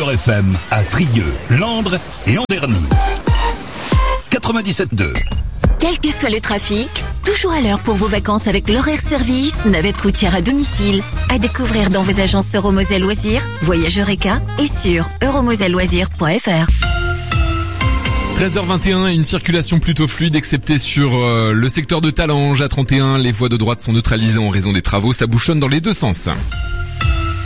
Beurre FM à Trieux, Landres et Anderny. 97.2. Quel que soit le trafic, toujours à l'heure pour vos vacances avec l'horaire service, navette routière à domicile. À découvrir dans vos agences Euromoselle Loisirs, Voyage Eureka et sur euromoselleloisirs.fr. 13h21, une circulation plutôt fluide excepté sur le secteur de Talange. À 31, les voies de droite sont neutralisées en raison des travaux, ça bouchonne dans les deux sens.